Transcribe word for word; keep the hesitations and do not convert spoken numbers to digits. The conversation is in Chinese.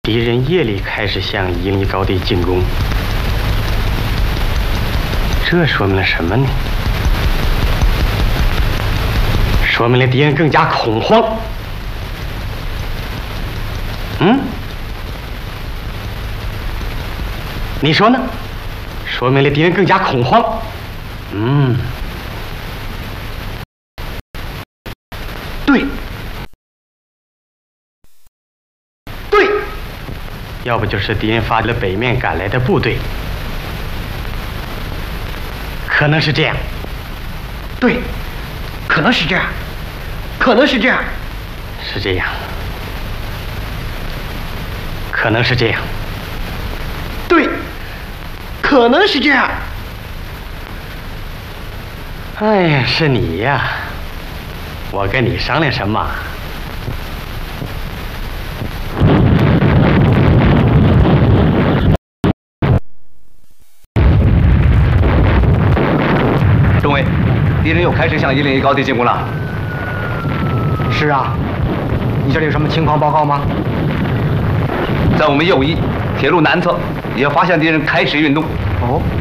敌人夜里开始向夷陵高地进攻，这说明了什么呢？说明了敌人更加恐慌。嗯？你说呢？说明了敌人更加恐慌。嗯，对，对，要不就是敌人发了北面赶来的部队，可能是这样。对，可能是这样，可能是这样，是这样，可能是这样。对，可能是这样。哎呀，是你呀！我跟你商量什么？ 中尉，敌人又开始向夷陵一高地进攻了。 是啊，你这里有什么情况报告吗？ 在我们右翼铁路南侧，也发现敌人开始运动。 哦。